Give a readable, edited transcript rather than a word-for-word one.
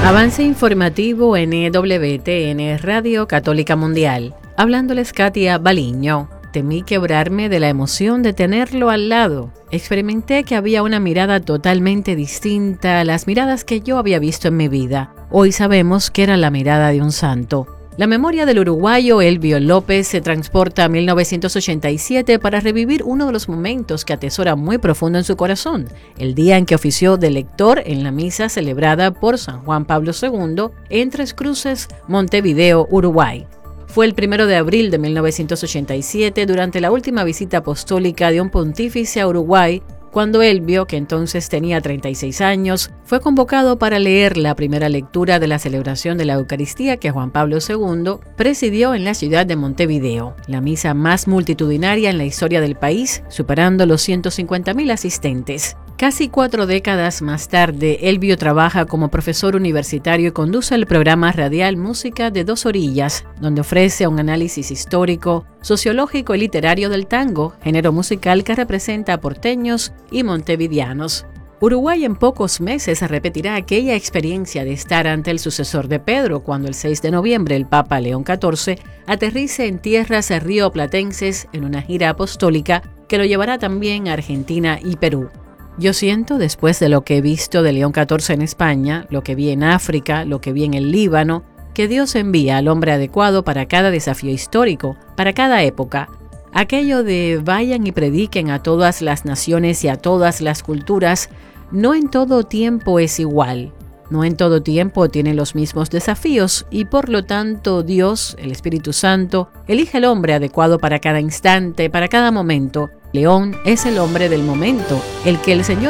Avance informativo en EWTN Radio Católica Mundial. Hablándoles Katia Baliño. Temí quebrarme de la emoción de tenerlo al lado. Experimenté que había una mirada totalmente distinta a las miradas que yo había visto en mi vida. Hoy sabemos que era la mirada de un santo. La memoria del uruguayo Elbio López se transporta a 1987 para revivir uno de los momentos que atesora muy profundo en su corazón, el día en que ofició de lector en la misa celebrada por San Juan Pablo II en Tres Cruces, Montevideo, Uruguay. Fue el 1 de abril de 1987, durante la última visita apostólica de un pontífice a Uruguay, cuando Elbio, que entonces tenía 36 años, fue convocado para leer la primera lectura de la celebración de la Eucaristía que Juan Pablo II presidió en la ciudad de Montevideo, la misa más multitudinaria en la historia del país, superando los 150.000 asistentes. Casi 4 décadas más tarde, Elbio trabaja como profesor universitario y conduce el programa radial Música de Dos Orillas, donde ofrece un análisis histórico, sociológico y literario del tango, género musical que representa a porteños y montevideanos. Uruguay en pocos meses repetirá aquella experiencia de estar ante el sucesor de Pedro cuando el 6 de noviembre el Papa León XIV aterrice en tierras rioplatenses en una gira apostólica que lo llevará también a Argentina y Perú. Yo siento, después de lo que he visto de León XIV en España, lo que vi en África, lo que vi en el Líbano, que Dios envía al hombre adecuado para cada desafío histórico, para cada época. Aquello de vayan y prediquen a todas las naciones y a todas las culturas, no en todo tiempo es igual. No en todo tiempo tienen los mismos desafíos y por lo tanto Dios, el Espíritu Santo, elige al hombre adecuado para cada instante, para cada momento. León es el hombre del momento, el que el Señor